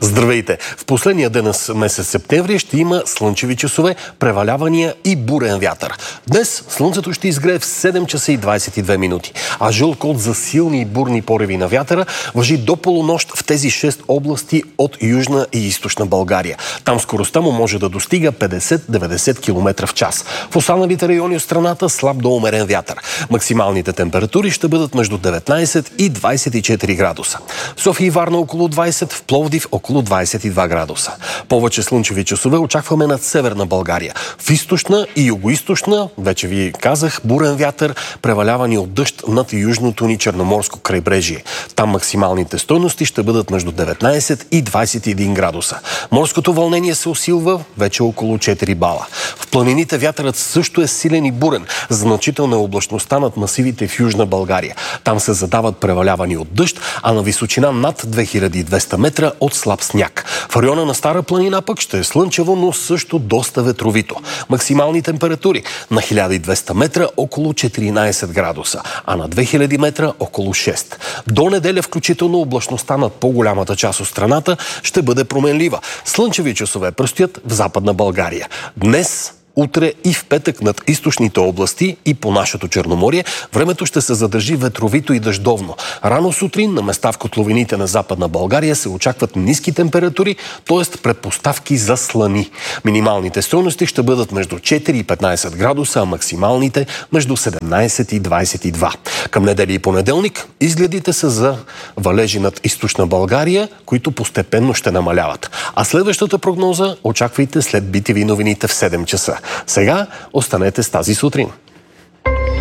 Здравейте! В последния ден на месец септември ще има слънчеви часове, превалявания и бурен вятър. Днес слънцето ще изгрее в 7 часа и 22 минути, а жълт код за силни и бурни пориви на вятъра важи до полунощ в тези 6 области от южна и източна България. Там скоростта му може да достига 50-90 км в час. В останалите райони от страната слаб до умерен вятър. Максималните температури ще бъдат между 19 и 24 градуса. В София и Варна около 20, в Пловдив около 22 градуса. Повече слънчеви часове очакваме над северна България. В източна и югоизточна, вече ви казах, бурен вятър, превалявани от дъжд над южното ни черноморско крайбрежие. Там максималните стойности ще бъдат между 19 и 21 градуса. Морското вълнение се усилва вече около 4 бала. В планините вятърът също е силен и бурен. Значителна е облачността над масивите в южна България. Там се задават превалявани от дъжд, а на височина над 2200 метра от слаб сняг. В района на Стара планина пък ще е слънчево, но също доста ветровито. Максимални температури на 1200 метра около 14 градуса, а на 2000 метра около 6. До неделя включително облачността над по-голямата част от страната ще бъде променлива. Слънчеви часове предстоят в Западна България. Днес, утре и в петък над източните области и по нашето Черноморие времето ще се задържи ветровито и дъждовно. Рано сутрин на места в котловините на Западна България се очакват ниски температури, т.е. предпоставки за слани. Минималните стойности ще бъдат между 4 и 15 градуса, а максималните между 17 и 22. Към неделя и понеделник изгледите са за валежи над източна България, които постепенно ще намаляват. А следващата прогноза очаквайте след BTV новините в 7 часа. Сега останете с тази сутрин.